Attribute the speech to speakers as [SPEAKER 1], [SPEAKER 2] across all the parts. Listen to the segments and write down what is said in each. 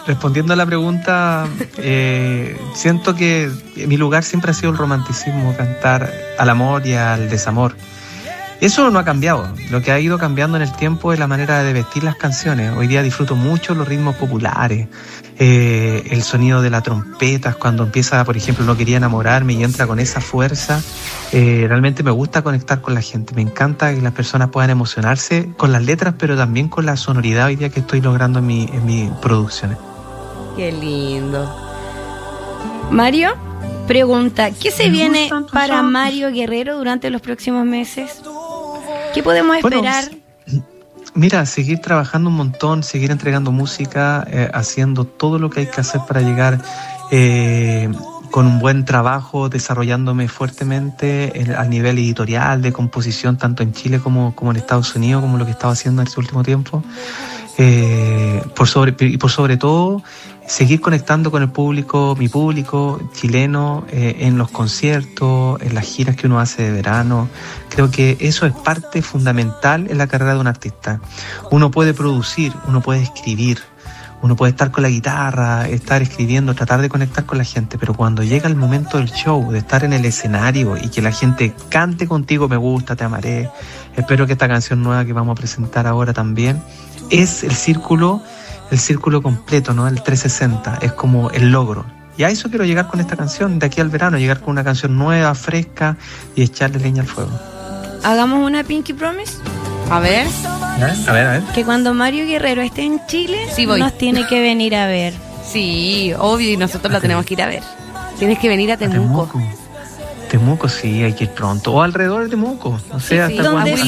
[SPEAKER 1] respondiendo a la pregunta, siento que mi lugar siempre ha sido el romanticismo, cantar al amor y al desamor. Eso no ha cambiado. Lo que ha ido cambiando en el tiempo es la manera de vestir las canciones. Hoy día disfruto mucho los ritmos populares, el sonido de las trompetas, cuando empieza, por ejemplo, No quería enamorarme y entra con esa fuerza. Realmente me gusta conectar con la gente. Me encanta que las personas puedan emocionarse con las letras, pero también con la sonoridad hoy día que estoy logrando en mis producciones.
[SPEAKER 2] Qué lindo. Mario pregunta, ¿qué se viene para Mario Guerrero durante los próximos meses? ¿Qué podemos esperar?
[SPEAKER 1] Bueno, mira, seguir trabajando un montón, seguir entregando música, haciendo todo lo que hay que hacer para llegar con un buen trabajo, desarrollándome fuertemente al nivel editorial, de composición, tanto en Chile como en Estados Unidos, como lo que he estado haciendo en este último tiempo. Por sobre todo, seguir conectando con el público, mi público chileno, en los conciertos, en las giras que uno hace de verano. Creo que eso es parte fundamental en la carrera de un artista. Uno puede producir, uno puede escribir, uno puede estar con la guitarra, estar escribiendo, tratar de conectar con la gente, pero cuando llega el momento del show, de estar en el escenario y que la gente cante contigo, me gusta, te amaré, espero que esta canción nueva que vamos a presentar ahora también, es el círculo completo, ¿no? El 360, es como el logro. Y a eso quiero llegar con esta canción, de aquí al verano, llegar con una canción nueva, fresca y echarle leña al fuego.
[SPEAKER 2] Hagamos una Pinky Promise. A ver.
[SPEAKER 1] A ver.
[SPEAKER 2] Que cuando Mario Guerrero esté en Chile,
[SPEAKER 3] sí,
[SPEAKER 2] nos tiene que venir a ver.
[SPEAKER 3] Sí, obvio, y nosotros la tenemos que ir a ver. Tienes que venir a Temuco.
[SPEAKER 1] Temuco, sí, hay que ir pronto. O alrededor de Temuco. No sé hasta cuál es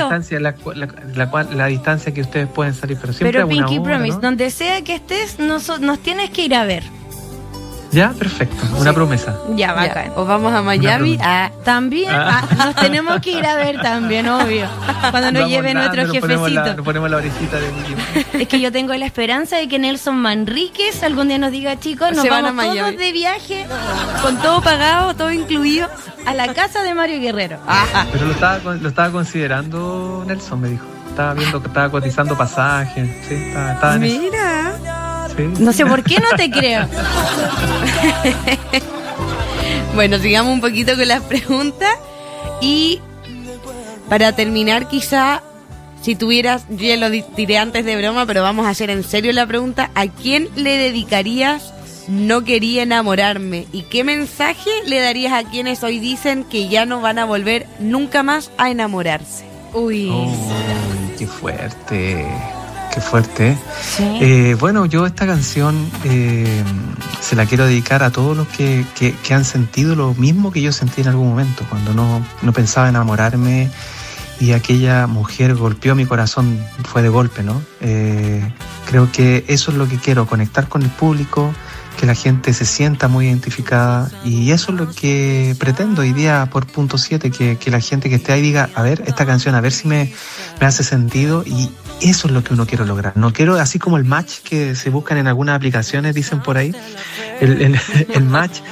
[SPEAKER 1] la distancia que ustedes pueden salir. Pero siempre
[SPEAKER 2] a una
[SPEAKER 1] Pinky
[SPEAKER 2] hora, Promise, ¿no? Donde sea que estés, nos tienes que ir a ver.
[SPEAKER 1] Ya, perfecto. Una promesa.
[SPEAKER 2] Ya, bacán.
[SPEAKER 3] O vamos a Miami.
[SPEAKER 2] También. Nos tenemos que ir a ver también, obvio. Cuando nos lleve nuestro jefecito.
[SPEAKER 1] Nos ponemos la orejita de Mickey.
[SPEAKER 2] Es que yo tengo la esperanza de que Nelson Manríquez algún día nos diga, chicos, nos vamos todos de viaje, con todo pagado, todo incluido, a la casa de Mario Guerrero.
[SPEAKER 1] Pero lo estaba considerando Nelson, me dijo. Estaba cotizando pasajes. Sí, estaba en eso.
[SPEAKER 2] Mira. Sí. No sé por qué no te creo.
[SPEAKER 3] Bueno, sigamos un poquito con las preguntas. Y para terminar, quizá, si tuvieras, yo ya lo tiré antes de broma, pero vamos a hacer en serio la pregunta, ¿a quién le dedicarías No quería enamorarme? ¿Y qué mensaje le darías a quienes hoy dicen que ya no van a volver nunca más a enamorarse?
[SPEAKER 2] Uy,
[SPEAKER 1] qué fuerte. Qué fuerte.
[SPEAKER 2] Sí.
[SPEAKER 1] Bueno, yo esta canción se la quiero dedicar a todos los que han sentido lo mismo que yo sentí en algún momento, cuando no pensaba enamorarme y aquella mujer golpeó mi corazón, fue de golpe, ¿no? Creo que eso es lo que quiero, conectar con el público, que la gente se sienta muy identificada, y eso es lo que pretendo hoy día por Punto 7, que la gente que esté ahí diga, a ver, esta canción, a ver si me hace sentido, y eso es lo que uno quiere lograr. No quiero, así como el match que se buscan en algunas aplicaciones, dicen por ahí, el match,